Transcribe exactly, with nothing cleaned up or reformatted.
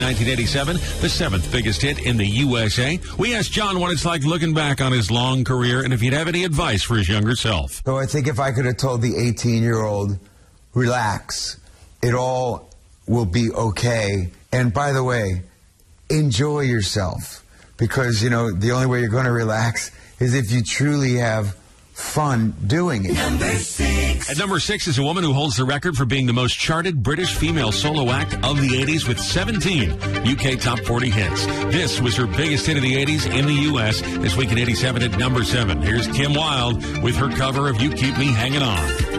nineteen eighty-seven, the seventh biggest hit in the U S A. We asked John what it's like looking back on his long career and if he'd have any advice for his younger self. So I think if I could have told the eighteen-year-old, relax, it all will be okay. And by the way, enjoy yourself. Because, you know, the only way you're going to relax is if you truly have fun doing it. Number six. At number six is a woman who holds the record for being the most charted British female solo act of the eighties with seventeen U K top forty hits. This was her biggest hit of the eighties in the U S this week in eighty-seven at number seven. Here's Kim Wilde with her cover of You Keep Me Hanging On.